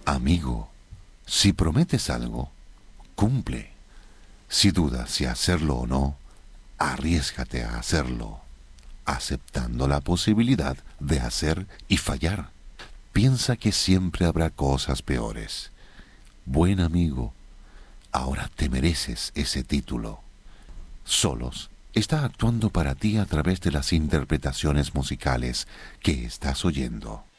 Amigo, si prometes algo, cumple. Si dudas si hacerlo o no, arriésgate a hacerlo, aceptando la posibilidad de hacer y fallar. Piensa que siempre habrá cosas peores. Buen amigo, ahora te mereces ese título. Solos está actuando para ti a través de las interpretaciones musicales que estás oyendo.